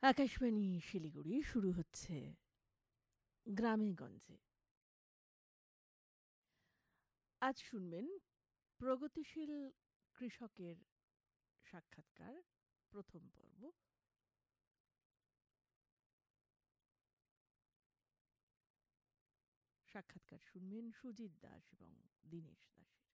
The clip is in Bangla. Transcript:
আকাশবাণী শিলিগুড়ি শুরু হচ্ছে গ্রামে গঞ্জে। আজ শুনবেন প্রগতিশীল কৃষকের সাক্ষাৎকার, প্রথম পর্ব। সাক্ষাৎকার শুনবেন সুজিত দাস এবং দীনেশ দাসের।